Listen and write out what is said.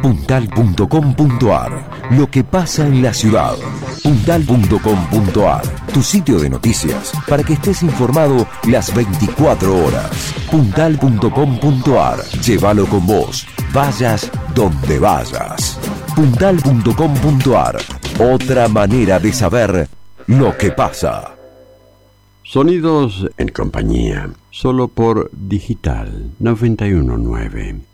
Puntal.com.ar. Lo que pasa en la ciudad. Puntal.com.ar. Tu sitio de noticias para que estés informado las 24 horas. Puntal.com.ar. Llévalo con vos. Vayas donde vayas. Puntal.com.ar. Otra manera de saber lo que pasa. Sonidos en compañía, solo por Digital 919.